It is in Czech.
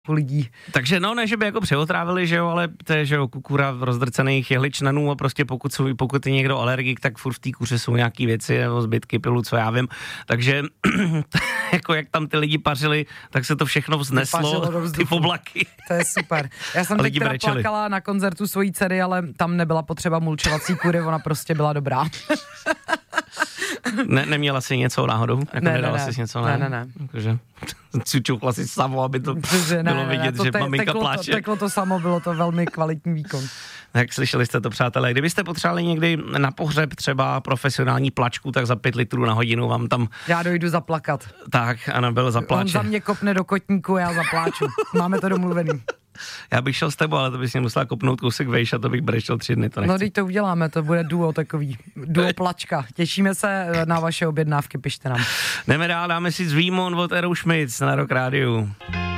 lidí. Takže no, ne, že by jako přeotrávili, že jo, ale to je, že jo, kůra rozdracených jehličnanů a prostě pokud je někdo alergik, tak furt v té kuře jsou nějaký věci nebo zbytky pilu, co já vím. Takže jako jak tam ty lidi pařili, tak se to všechno vzneslo, ty oblaky. To je super. Já jsem teď teda plakala na koncertu svojí dcery, ale tam nebyla potřeba mulčovací kůry, ona prostě byla dobrá. Neměla jsi něco náhodou? Jako nedala jsi něco? Ne. Jakože cučuchla si samo, aby to bylo vidět, že maminka pláče. Teklo to samo, bylo to velmi kvalitní výkon. Tak slyšeli jste to, přátelé. Kdybyste potřebovali někdy na pohřeb třeba profesionální plačku, tak za 5 litrů na hodinu vám tam... Já dojdu zaplakat. Tak, Anabel zapláče. On za mě kopne do kotníku, já zapláču. Máme to domluvený. Já bych šel s tebou, ale to bys mě musela kopnout kousek vejš a to bych brečel 3 dny, to nechci. No, teď to uděláme, to bude duo takový, duo plačka. Těšíme se na vaše objednávky, pište nám. Jdeme dál, dáme si Zvýmon od Aerosmith na Rock Rádiu.